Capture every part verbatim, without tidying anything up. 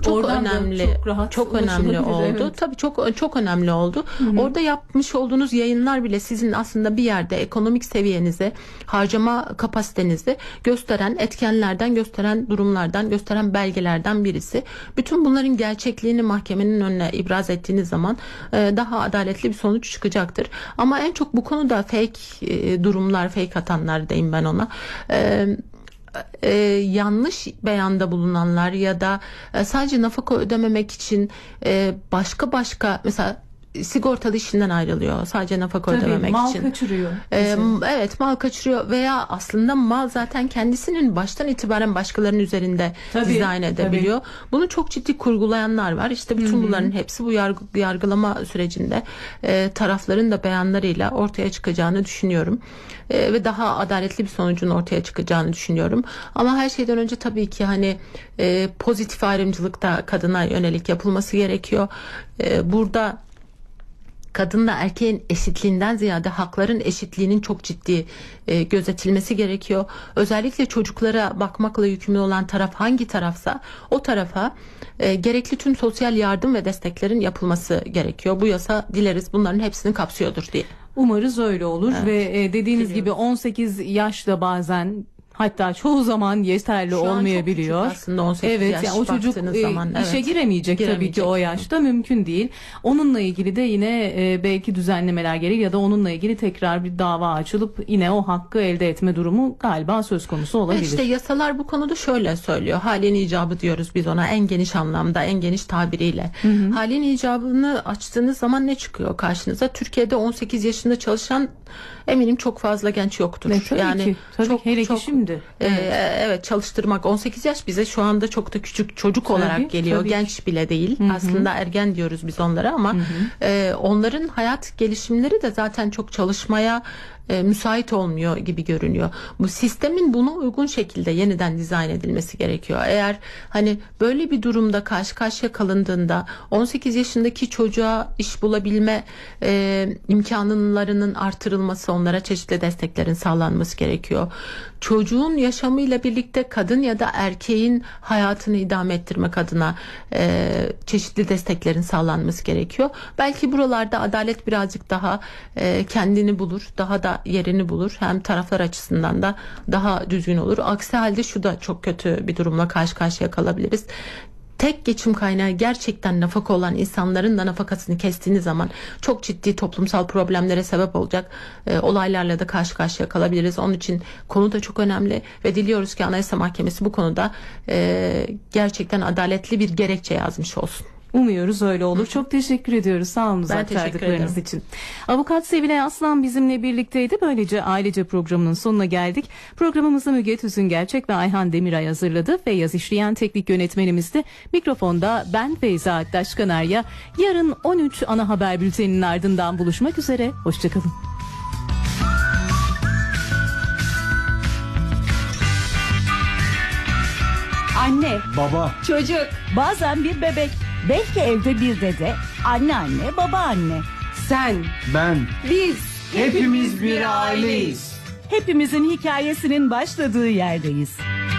çok Oradan önemli, çok, rahat çok önemli oldu. Evet. Tabii çok çok önemli oldu. Hı hı. Orada yapmış olduğunuz yayınlar bile sizin aslında bir yerde ekonomik seviyenize, harcama kapasitenizi gösteren etkenlerden, gösteren durumlardan, gösteren belgelerden birisi. Bütün bunların gerçekliğini mahkemenin önüne ibraz ettiğiniz zaman e, daha adaletli bir sonuç çıkacaktır. Ama en çok bu konuda fake e, durumlar, fake atanlar diyeyim ben ona. E, Ee, yanlış beyanda bulunanlar ya da e, sadece nafaka ödememek için e, başka başka mesela sigortalı işinden ayrılıyor sadece nafaka Tabii, ödememek mal için. Mal kaçırıyor. Ee, evet mal kaçırıyor veya aslında mal zaten kendisinin baştan itibaren başkalarının üzerinde tabii, dizayn edebiliyor. Tabii. Bunu çok ciddi kurgulayanlar var. İşte bütün Hı-hı. bunların hepsi bu yargı, yargılama sürecinde e, tarafların da beyanlarıyla ortaya çıkacağını düşünüyorum. E, ve daha adaletli bir sonucun ortaya çıkacağını düşünüyorum. Ama her şeyden önce tabii ki hani e, pozitif ayrımcılık da kadına yönelik yapılması gerekiyor. E, burada kadınla erkeğin eşitliğinden ziyade hakların eşitliğinin çok ciddi e, gözetilmesi gerekiyor. Özellikle çocuklara bakmakla yükümlü olan taraf hangi tarafsa o tarafa e, gerekli tüm sosyal yardım ve desteklerin yapılması gerekiyor. Bu yasa dileriz bunların hepsini kapsıyordur diye. Umarız öyle olur evet. Ve dediğiniz Biliyoruz. gibi on sekiz yaşta bazen hatta çoğu zaman yeterli Şu olmayabiliyor. Aslında on sekiz evet, yaş yani o çocuk zaman, işe evet. giremeyecek, giremeyecek tabii ki o yaşta mümkün değil. Onunla ilgili de yine e, belki düzenlemeler gelir ya da onunla ilgili tekrar bir dava açılıp yine o hakkı elde etme durumu galiba söz konusu olabilir. İşte yasalar bu konuda şöyle söylüyor. Halin icabı diyoruz biz ona en geniş anlamda, en geniş tabiriyle. Hı hı. Halin icabını açtığınız zaman ne çıkıyor karşınıza? Türkiye'de on sekiz yaşında çalışan eminim çok fazla genç yoktur. Ne, tabii yani ki. Tabii çok hele çok ki şimdi. E, evet. evet çalıştırmak on sekiz yaş bize şu anda çok da küçük çocuk tabii, olarak geliyor. Tabii. Genç bile değil. Hı-hı. Aslında ergen diyoruz biz onlara ama e, onların hayat gelişimleri de zaten çok çalışmaya e, müsait olmuyor gibi görünüyor. Bu sistemin buna uygun şekilde yeniden dizayn edilmesi gerekiyor. Eğer hani böyle bir durumda karşı karşıya kalındığında on sekiz yaşındaki çocuğa iş bulabilme e, imkanlarının artırılması, onlara çeşitli desteklerin sağlanması gerekiyor. Çocuğun yaşamıyla birlikte kadın ya da erkeğin hayatını idame ettirmek adına e, çeşitli desteklerin sağlanması gerekiyor. Belki buralarda adalet birazcık daha e, kendini bulur, daha da yerini bulur. Hem taraflar açısından da daha düzgün olur. Aksi halde şu da çok kötü bir durumla karşı karşıya kalabiliriz. Tek geçim kaynağı gerçekten nafaka olan insanların da nafakasını kestiğiniz zaman çok ciddi toplumsal problemlere sebep olacak e, olaylarla da karşı karşıya kalabiliriz. Onun için konu da çok önemli ve diliyoruz ki Anayasa Mahkemesi bu konuda e, gerçekten adaletli bir gerekçe yazmış olsun. Umuyoruz öyle olur. Çok teşekkür ediyoruz. Sağ olun aktardıklarınız için. Avukat Sevilay Aslan bizimle birlikteydi. Böylece ailece programının sonuna geldik. Programımızı Müge Tüzüngerçek ve Ayhan Demiray hazırladı. Feyyaz İşleyen teknik yönetmenimizdi. Mikrofonda ben Feyza Aktaş Kanarya. Yarın on üç ana haber bülteninin ardından buluşmak üzere. Hoşçakalın. Anne, baba, çocuk, bazen bir bebek, belki evde bir dede, anneanne, babaanne. Sen, ben, biz, hepimiz bir aileyiz. Hepimizin hikayesinin başladığı yerdeyiz.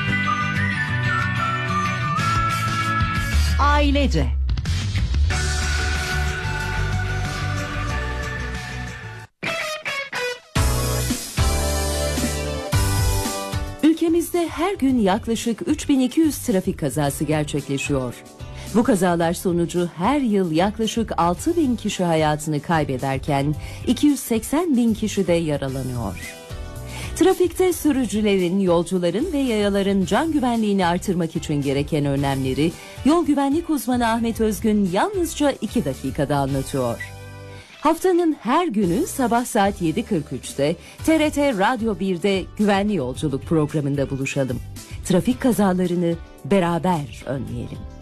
Ailece. Ülkemizde her gün yaklaşık üç bin iki yüz trafik kazası gerçekleşiyor. Bu kazalar sonucu her yıl yaklaşık altı bin kişi hayatını kaybederken iki yüz seksen bin kişi de yaralanıyor. Trafikte sürücülerin, yolcuların ve yayaların can güvenliğini artırmak için gereken önlemleri yol güvenlik uzmanı Ahmet Özgün yalnızca iki dakikada anlatıyor. Haftanın her günü sabah saat yedi kırk üçte T R T Radyo birde Güvenli Yolculuk programında buluşalım. Trafik kazalarını beraber önleyelim.